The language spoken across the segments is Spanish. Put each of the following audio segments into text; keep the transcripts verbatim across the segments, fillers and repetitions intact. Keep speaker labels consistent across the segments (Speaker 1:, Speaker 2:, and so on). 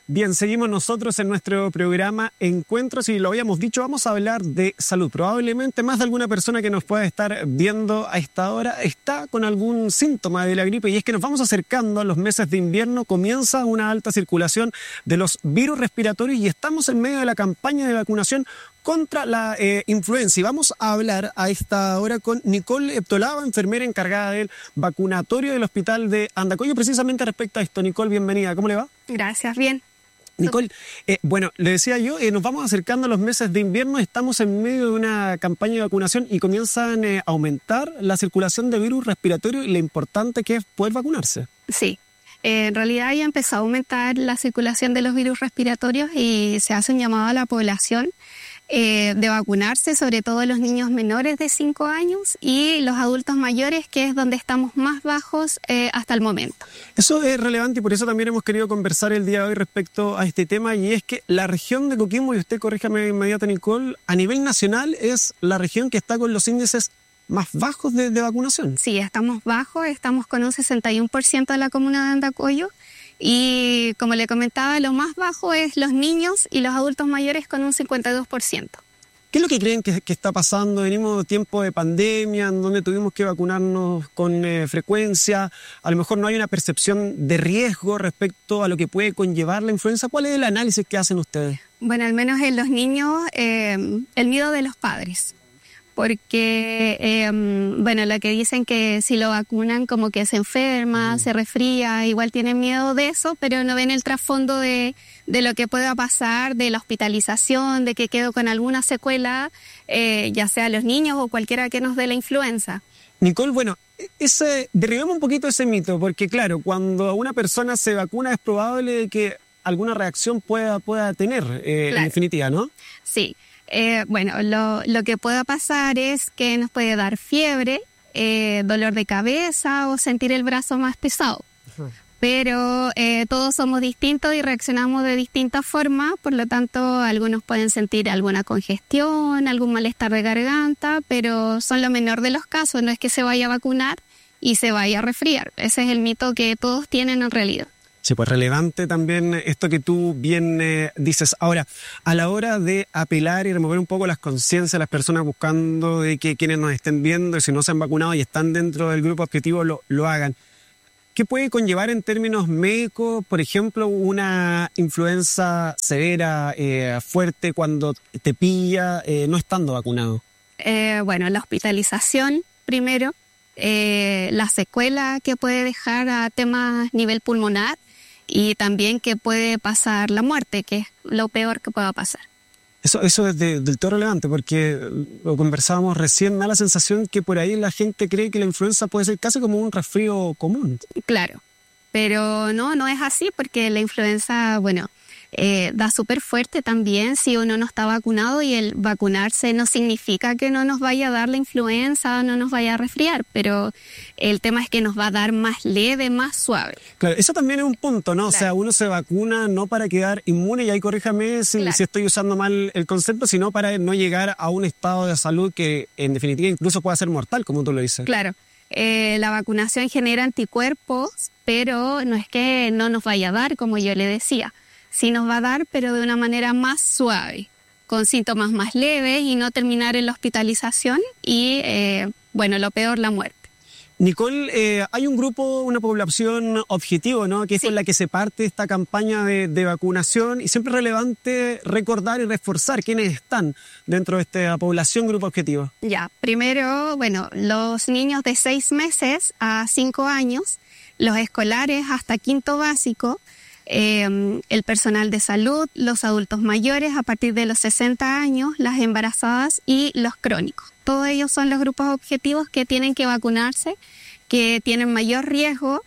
Speaker 1: Bien, seguimos nosotros en nuestro programa Encuentros y lo habíamos dicho, vamos a hablar de salud. Probablemente más de alguna persona que nos pueda estar viendo a esta hora está con algún síntoma de la gripe y es que nos vamos acercando a los meses de invierno, comienza una alta circulación de los virus respiratorios y estamos en medio de la campaña de vacunación contra la eh, influenza. Y vamos a hablar a esta hora con Nicole Eptolava, enfermera encargada del vacunatorio del Hospital de Andacollo, precisamente respecto a esto. Nicole, bienvenida. ¿Cómo le va?
Speaker 2: Gracias, bien.
Speaker 1: Nicole, eh, bueno, le decía yo, eh, nos vamos acercando a los meses de invierno, estamos en medio de una campaña de vacunación y comienzan eh, a aumentar la circulación de virus respiratorios y lo importante que es poder vacunarse.
Speaker 2: Sí, eh, en realidad ya empezó a aumentar la circulación de los virus respiratorios y se hace un llamado a la población eh, de vacunarse, sobre todo los niños menores de cinco años y los adultos mayores, que es donde estamos más bajos eh, hasta el momento.
Speaker 1: Eso es relevante y por eso también hemos querido conversar el día de hoy respecto a este tema, y es que la región de Coquimbo, y usted corríjame de inmediato, Nicole, a nivel nacional es la región que está con los índices más bajos de, de vacunación.
Speaker 2: Sí, estamos bajos, estamos con un sesenta y uno por ciento de la comuna de Andacollo. Y como le comentaba, lo más bajo es los niños y los adultos mayores con un cincuenta y dos por ciento.
Speaker 1: ¿Qué es lo que creen que, que está pasando? Venimos de tiempo de pandemia, en donde tuvimos que vacunarnos con eh, frecuencia. A lo mejor no hay una percepción de riesgo respecto a lo que puede conllevar la influenza. ¿Cuál es el análisis que hacen ustedes?
Speaker 2: Bueno, al menos en los niños, eh, el miedo de los padres. Porque, eh, bueno, lo que dicen que si lo vacunan como que se enferma, mm. se resfría, igual tienen miedo de eso, pero no ven el trasfondo de, de lo que pueda pasar, de la hospitalización, de que quedo con alguna secuela, eh, ya sea los niños o cualquiera que nos dé la influenza.
Speaker 1: Nicole, bueno, ese, derribemos un poquito ese mito, porque claro, cuando una persona se vacuna es probable que alguna reacción pueda, pueda tener, eh, claro. En definitiva, ¿no?
Speaker 2: Sí. Eh, bueno, lo, lo que pueda pasar es que nos puede dar fiebre, eh, dolor de cabeza o sentir el brazo más pesado. Uh-huh. Pero eh, todos somos distintos y reaccionamos de distintas formas, por lo tanto algunos pueden sentir alguna congestión, algún malestar de garganta, pero son lo menor de los casos, no es que se vaya a vacunar y se vaya a resfriar. Ese es el mito que todos tienen en realidad.
Speaker 1: Sí, pues relevante también esto que tú bien eh, dices. Ahora, a la hora de apelar y remover un poco las conciencias de las personas buscando de que quienes nos estén viendo, si no se han vacunado y están dentro del grupo objetivo, lo, lo hagan. ¿Qué puede conllevar en términos médicos, por ejemplo, una influenza severa, eh, fuerte, cuando te pilla eh, no estando vacunado?
Speaker 2: Eh, bueno, la hospitalización primero, eh, la secuela que puede dejar a temas nivel pulmonar, y también que puede pasar la muerte, que es lo peor que pueda pasar.
Speaker 1: Eso, eso es de, del todo relevante, porque lo conversábamos recién, me da la sensación que por ahí la gente cree que la influenza puede ser casi como un resfrío común.
Speaker 2: Claro, pero no, no es así, porque la influenza, bueno, eh, da súper fuerte también si uno no está vacunado, y el vacunarse no significa que no nos vaya a dar la influenza, no nos vaya a resfriar, pero el tema es que nos va a dar más leve, más suave.
Speaker 1: Claro, eso también es un punto, ¿no? Claro. O sea, uno se vacuna no para quedar inmune, y ahí corríjame si, claro. si estoy usando mal el concepto, sino para no llegar a un estado de salud que en definitiva incluso pueda ser mortal, como tú lo dices.
Speaker 2: Claro. Eh, la vacunación genera anticuerpos, pero no es que no nos vaya a dar, como yo le decía. Sí nos va a dar, pero de una manera más suave, con síntomas más leves y no terminar en la hospitalización y, eh, bueno, lo peor, la muerte.
Speaker 1: Nicole, eh, hay un grupo, una población objetivo, ¿no? Que es sí. con la que se parte esta campaña de, de vacunación, y siempre es relevante recordar y reforzar quiénes están dentro de esta población grupo objetivo.
Speaker 2: Ya, primero, bueno, los niños de seis meses a cinco años, los escolares hasta quinto básico, Eh, el personal de salud, los adultos mayores a partir de los sesenta años, las embarazadas y los crónicos. Todos ellos son los grupos objetivos que tienen que vacunarse, que tienen mayor riesgo,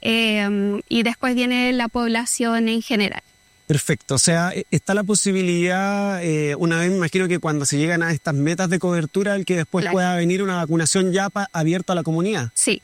Speaker 2: eh, y después viene la población en general.
Speaker 1: Perfecto, o sea, está la posibilidad, eh, una vez me imagino que cuando se llegan a estas metas de cobertura, el que después claro. pueda venir una vacunación ya pa- abierta a la comunidad.
Speaker 2: Sí,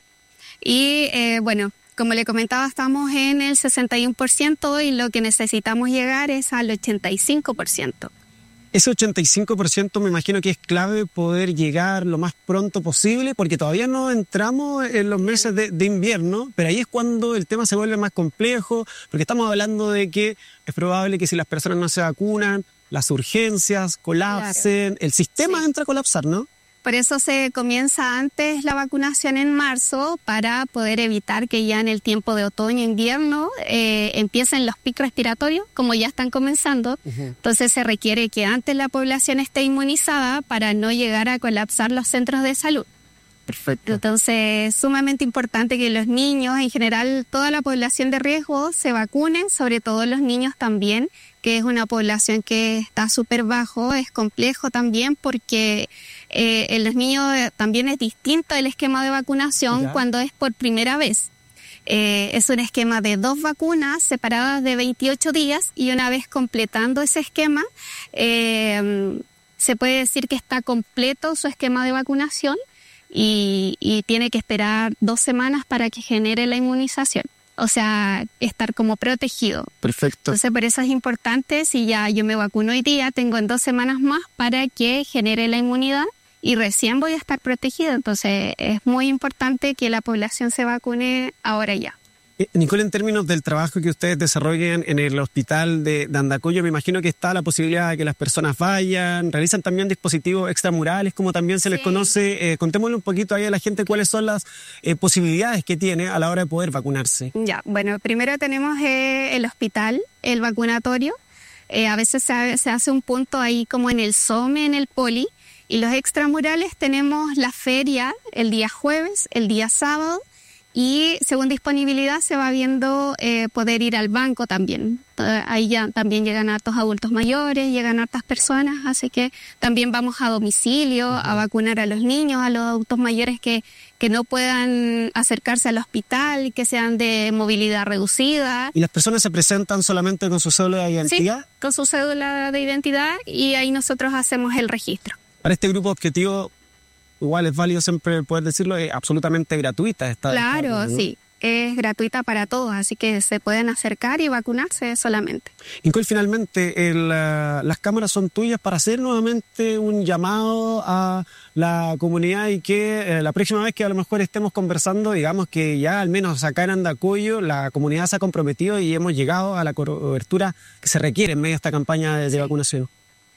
Speaker 2: y eh, bueno... Como le comentaba, estamos en el sesenta y uno por ciento y lo que necesitamos llegar es al ochenta y cinco por ciento.
Speaker 1: Ese ochenta y cinco por ciento me imagino que es clave poder llegar lo más pronto posible, porque todavía no entramos en los meses de, de invierno, pero ahí es cuando el tema se vuelve más complejo, porque estamos hablando de que es probable que si las personas no se vacunan, las urgencias colapsen, claro. El sistema sí. entra a colapsar, ¿no?
Speaker 2: Por eso se comienza antes la vacunación en marzo para poder evitar que ya en el tiempo de otoño-invierno eh, empiecen los picos respiratorios, como ya están comenzando. Uh-huh. Entonces se requiere que antes la población esté inmunizada para no llegar a colapsar los centros de salud. Perfecto. Entonces es sumamente importante que los niños, en general toda la población de riesgo, se vacunen, sobre todo los niños también, que es una población que está súper bajo. Es complejo también porque eh, en los niños también es distinto el esquema de vacunación ya. Cuando es por primera vez. Eh, es un esquema de dos vacunas separadas de veintiocho días y una vez completando ese esquema, eh, se puede decir que está completo su esquema de vacunación. Y, y tiene que esperar dos semanas para que genere la inmunización. O sea, estar como protegido.
Speaker 1: Perfecto.
Speaker 2: Entonces, por eso es importante, si ya yo me vacuno hoy día, tengo en dos semanas más para que genere la inmunidad y recién voy a estar protegido. Entonces, es muy importante que la población se vacune ahora ya.
Speaker 1: Eh, Nicole, en términos del trabajo que ustedes desarrollan en el hospital de, de Andacollo, me imagino que está la posibilidad de que las personas vayan, realizan también dispositivos extramurales, como también se les sí. conoce. Eh, contémosle un poquito ahí a la gente cuáles son las eh, posibilidades que tiene a la hora de poder vacunarse.
Speaker 2: Ya, bueno, primero tenemos eh, el hospital, el vacunatorio. Eh, a veces se, se hace un punto ahí como en el SOME, en el Poli. Y los extramurales tenemos la feria el día jueves, el día sábado. Y según disponibilidad se va viendo eh, poder ir al banco también. Ahí ya también llegan hartos adultos mayores, llegan hartas personas, así que también vamos a domicilio a vacunar a los niños, a los adultos mayores que, que no puedan acercarse al hospital, que sean de movilidad reducida.
Speaker 1: ¿Y las personas se presentan solamente con su cédula de identidad?
Speaker 2: Sí, con su cédula de identidad y ahí nosotros hacemos el registro.
Speaker 1: Para este grupo objetivo, igual es válido siempre poder decirlo, es absolutamente gratuita esta.
Speaker 2: Claro,
Speaker 1: esta, ¿no?
Speaker 2: Sí, es gratuita para todos, así que se pueden acercar y vacunarse solamente.
Speaker 1: Nicole, finalmente, el, uh, las cámaras son tuyas para hacer nuevamente un llamado a la comunidad y que eh, la próxima vez que a lo mejor estemos conversando, digamos que ya al menos acá en Andacollo la comunidad se ha comprometido y hemos llegado a la cobertura que se requiere en medio de esta campaña de, de vacunación.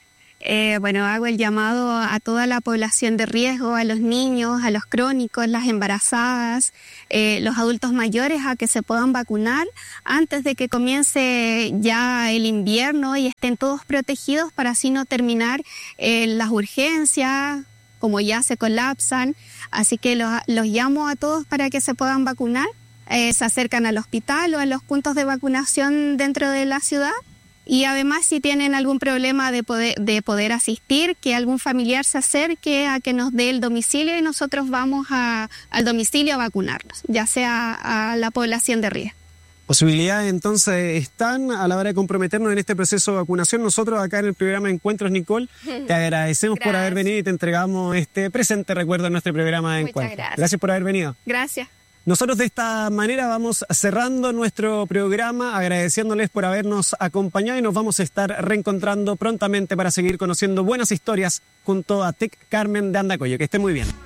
Speaker 2: Eh, bueno, hago el llamado a toda la población de riesgo, a los niños, a los crónicos, las embarazadas, eh, los adultos mayores, a que se puedan vacunar antes de que comience ya el invierno y estén todos protegidos para así no terminar eh, las urgencias, como ya se colapsan. Así que los, los llamo a todos para que se puedan vacunar. Eh, se acercan al hospital o a los puntos de vacunación dentro de la ciudad. Y además, si tienen algún problema de poder, de poder asistir, que algún familiar se acerque a que nos dé el domicilio y nosotros vamos a, al domicilio a vacunarnos, ya sea a la población de riesgo.
Speaker 1: Posibilidades entonces están a la hora de comprometernos en este proceso de vacunación. Nosotros acá en el programa Encuentros, Nicole, te agradecemos gracias. Por haber venido y te entregamos este presente recuerdo en nuestro programa de Encuentros. Gracias. gracias por haber venido.
Speaker 2: Gracias.
Speaker 1: Nosotros de esta manera vamos cerrando nuestro programa, agradeciéndoles por habernos acompañado y nos vamos a estar reencontrando prontamente para seguir conociendo buenas historias junto a Tec Carmen de Andacollo. Que esté muy bien.